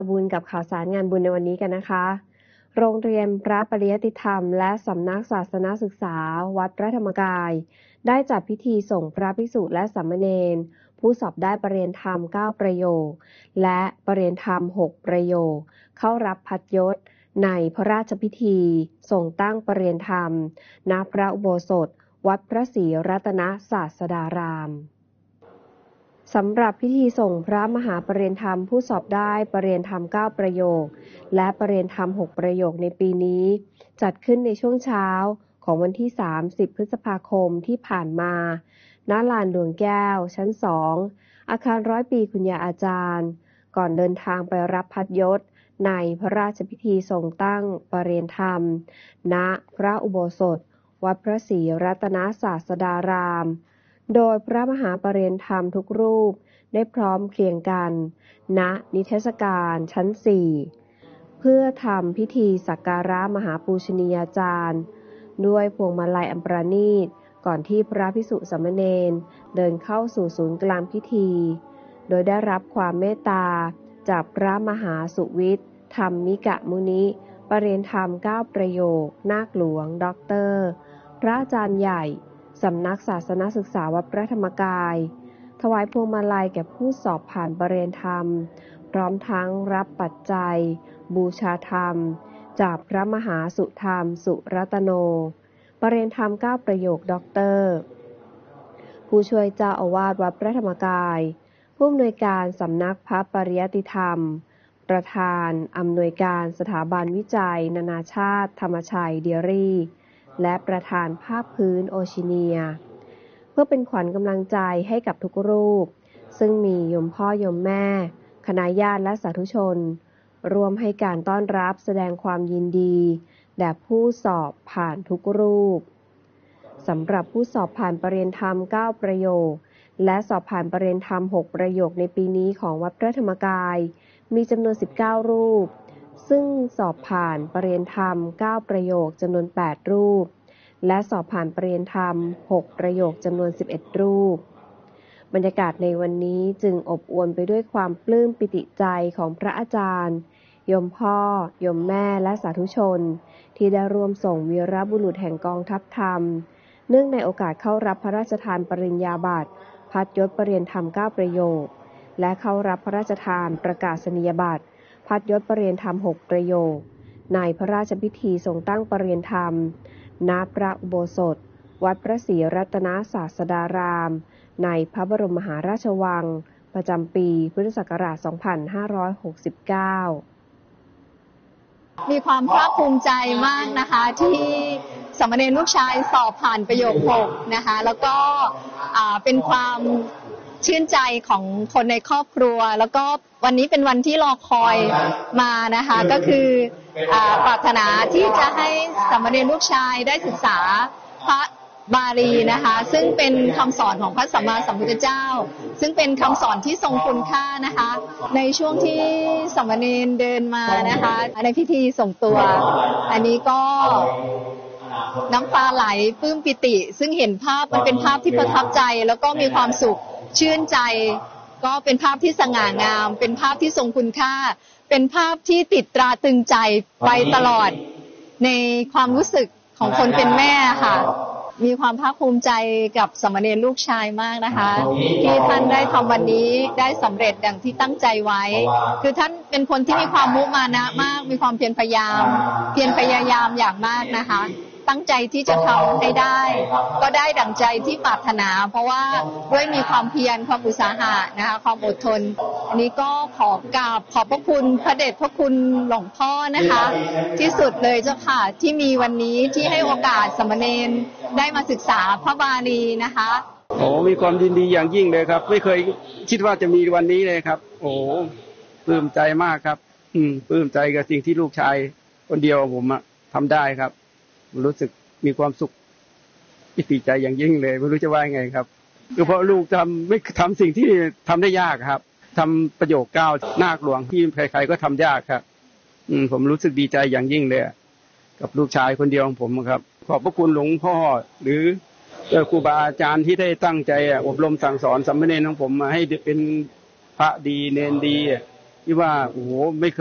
บุญกับข่าวสารงานบุญในวันนี้กันนะคะ โรงเรียนพระปริยติธรรมและสำนักศาสนศึกษาวัดพระธรรมกายได้จัดพิธีส่งพระภิกษุและสามเณรผู้สอบได้ประริญญาธรรม9ประโยคและประริญญาธรรม6ประโยคเข้ารับพัดยศในพระราชพิธีส่งตั้งประริญญาธรรมณพระอุโบสถวัดพระศรีรัตนศาสดารามสำหรับพิธีส่งพระมหาประริญญาธรรมผู้สอบได้ประริญญาธรรม9ประโยคและประริญญาธรรม6ประโยคในปีนี้จัดขึ้นในช่วงเช้าของวันที่30พฤษภาคมที่ผ่านมาณลานหลวงแก้วชั้น2อาคาร100 ปีคุณยายอาจารย์ก่อนเดินทางไปรับพัดยศในพระราชพิธีทรงตั้งประริญญาธรรมณพระอุโบสถวัดพระศรีรัตนศาสดารามโดยพระมหาประริญญาธรรมทุกรูปได้พร้อมเพรียงกันณนิทรรศการชั้น4เพื่อทำพิธีสักการะมหาปูชนียาจารย์ด้วยพวงมาลัยอันประณีตก่อนที่พระภิกษุสามเณรเดินเข้าสู่ศูนย์กลางพิธีโดยได้รับความเมตตาจากพระมหาสุวิทย์ธรรมิกมุนิประริญญาธรรม9ประโยคนาคหลวงด็อกเตอร์พระอาจารย์ใหญ่สำนักศาสนศึกษาวัดพระธรรมกายถวายพวงมาลัยแก่ผู้สอบผ่านประริญญาธรรมพร้อมทั้งรับปัจจัยบูชาธรรมจากพระมหาสุธรรมสุรัตโนประริญญาธรรม9ประโยคด็อกเตอร์ผู้ช่วยเจ้าอาวาสวัดพระธรรมกายผู้อำนวยการสำนักพระปริยติธรรมประธานอำนวยการสถาบันวิจัยนานาชาติธรรมชัยเดียรี่และประธานภาคพื้นโอชิเนียเพื่อเป็นขวัญกำลังใจให้กับทุกรูปซึ่งมีโยมพ่อโยมแม่คณะญาติและสาธุชนรวมให้การต้อนรับแสดงความยินดีแด่ผู้สอบผ่านทุกรูปสำหรับผู้สอบผ่านประริญญาธรรม9ประโยคและสอบผ่านประริญญาธรรม6ประโยคในปีนี้ของวัดพระธรรมกายมีจำนวน19รูปซึ่งสอบผ่านประริญญาธรรม9ประโยคจำนวน8รูปและสอบผ่านประริญญาธรรม6ประโยคจำนวน11รูปบรรยากาศในวันนี้จึงอบอวลไปด้วยความปลื้มปิติใจของพระอาจารย์โยมพ่อโยมแม่และสาธุชนที่ได้ร่วมส่งวีรบุรุษแห่งกองทัพธรรมเนื่องในโอกาสเข้ารับพระราชทานปริญญาบัตรพัดยศประริญญาธรรม9ประโยคและเข้ารับพระราชทานประกาศนียบัตรพัดยศประริญญาธรรม6ประโยคในพระราชพิธีทรงตั้งประริญญาธรรมณพระอุโบสถวัดพระศรีรัตนศาสดารามในพระบรมมหาราชวังประจำปีพุทธศักราช 2569 มีความภาคภูมิใจมากนะคะที่สามเณรลูกชายสอบผ่านประโยค6นะคะแล้วก็เป็นความชื่นใจของคนในครอบครัวแล้วก็วันนี้เป็นวันที่รอคอยมานะคะก็คือปรารถนาที่จะให้สามเณรลูกชายได้ศึกษาพระบาลีนะคะซึ่งเป็นคำสอนของพระสัมมาสัมพุทธเจ้าซึ่งเป็นคำสอนที่ทรงคุณค่านะคะในช่วงที่สามเณรเดินมานะคะในพิธีส่งตัวอันนี้ก็น้ำตาไหลปลื้มปิติซึ่งเห็นภาพมันเป็นภาพที่ประทับใจแล้วก็มีความสุขชื่นใจก็เป็นภาพที่สง่างามเป็นภาพที่ทรงคุณค่าเป็นภาพที่ติดตราตรึงใจไปตลอดในความรู้สึกของคนเป็นแม่ค่ะมีความภาคภูมิใจกับสามเณรลูกชายมากนะคะที่ท่านได้ทำวันนี้ได้สำเร็จดังที่ตั้งใจไว้คือท่านเป็นคนที่มีความมุมานะมากมีความเพียรพยายามอย่างมากนะคะตั้งใจที่จะทำให้ได้ก็ได้ดั่งใจที่ปรารถนาเพราะว่าด้วยมีความเพียรความอุตสาหะนะคะความอดทนอันนี้ก็ขอกราบขอบพระคุณพระเดชพระคุณหลวงพ่อนะคะที่สุดเลยเจ้าค่ะที่มีวันนี้ที่ให้โอกาสสามเณรได้มาศึกษาพระบาลีนะคะโอ้มีความยินดีอย่างยิ่งเลยครับไม่เคยคิดว่าจะมีวันนี้เลยครับโอ้ปลื้มใจมากครับปลื้มใจกับสิ่งที่ลูกชายคนเดียวผมทำได้ครับรู้สึกมีความสุขปิติใจอย่างยิ่งเลยไม่รู้จะว่ายังไงครับคือเพราะลูกไม่ทำสิ่งที่ทำได้ยากครับทำประโยค9นาคหลวงที่ใครๆก็ทำยากครับผมรู้สึกดีใจอย่างยิ่งเลยกับลูกชายคนเดียวของผมครับขอบพระคุณหลวงพ่อหรือครูบาอาจารย์ที่ได้ตั้งใจอบรมสั่งสอนสามเณรของผมมาให้เป็นพระดีเณรดีมีที่ว่าโอ้โหไม่เค